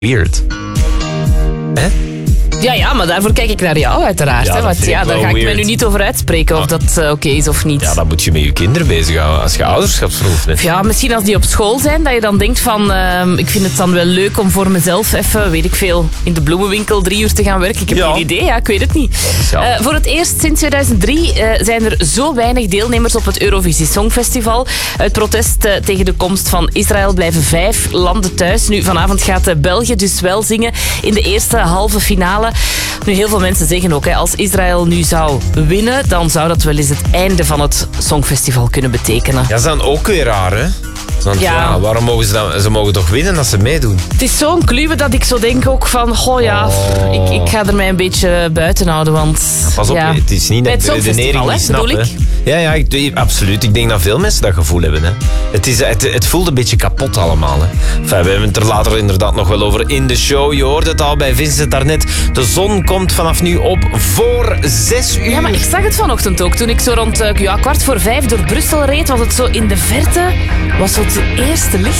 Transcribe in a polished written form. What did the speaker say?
weird. Hè? Ja, maar daarvoor kijk ik naar jou uiteraard. Ja, hè, dat want vind ik daar wel ga ik mij weird. nu niet over uitspreken of dat oké is of niet. Ja, dan moet je met je kinderen bezighouden als je ouderschapsverlof hebt. Ja, misschien als die op school zijn, dat je dan denkt van... ik vind het dan wel leuk om voor mezelf even, weet ik veel, in de bloemenwinkel 3 uur te gaan werken. Ik heb geen idee, ja, ik weet het niet. Ja. Voor het eerst sinds 2003 zijn er zo weinig deelnemers op het Eurovisie Songfestival. Uit protest tegen de komst van Israël blijven 5 landen thuis. Nu, vanavond gaat België dus wel zingen in de eerste halve finale. Nu, heel veel mensen zeggen ook, als Israël nu zou winnen, dan zou dat wel eens het einde van het Songfestival kunnen betekenen. Ja, dat is dan ook weer raar, hè? Want Ja. waarom mogen ze dan... Ze mogen toch winnen als ze meedoen? Het is zo'n kluwe dat ik zo denk ook van... Ik ga er mij een beetje buiten houden, want... Pas op, ja. het is niet Bij dat het ik de redenering Songfestival, niet hè, snap. bedoel Hè. Ja, absoluut. Ik denk dat veel mensen dat gevoel hebben. Hè. Het voelt een beetje kapot allemaal. Hè. Enfin, we hebben het er later inderdaad nog wel over in de show. Je hoorde het al bij Vincent daarnet. De zon komt vanaf nu op voor 6 uur. Ja, maar ik zag het vanochtend ook. Toen ik zo rond 4:15 door Brussel reed, was het zo in de verte... Was het eerste licht